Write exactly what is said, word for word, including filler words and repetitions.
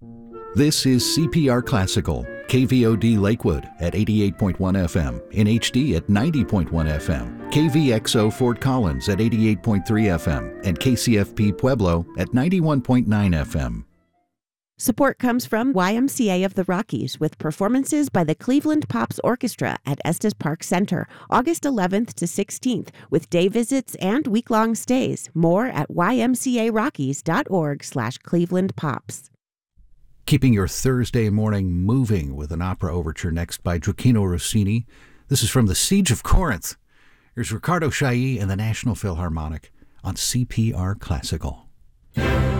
This is C P R Classical, K V O D Lakewood at eighty-eight point one F M, in H D at ninety point one F M, K V X O Fort Collins at eighty-eight point three F M, and K C F P Pueblo at ninety-one point nine F M. Support comes from Y M C A of the Rockies with performances by the Cleveland Pops Orchestra at Estes Park Center, August eleventh to sixteenth, with day visits and week-long stays. More at y m c a rockies dot org slash Cleveland Pops. Keeping your Thursday morning moving with an opera overture next by Gioacchino Rossini. This is from The Siege of Corinth. Here's Ricardo Chailly and the National Philharmonic on C P R Classical.